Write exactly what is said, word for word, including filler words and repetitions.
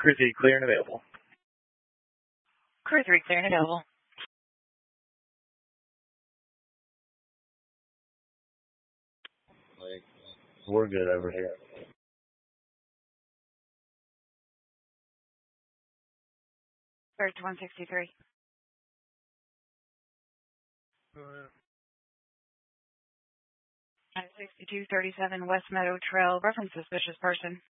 Crew three, clear and available. Crew three, clear and available. We're good over here. Search one sixty-three. At sixty-two thirty-seven West Meadow Trail, reference suspicious person.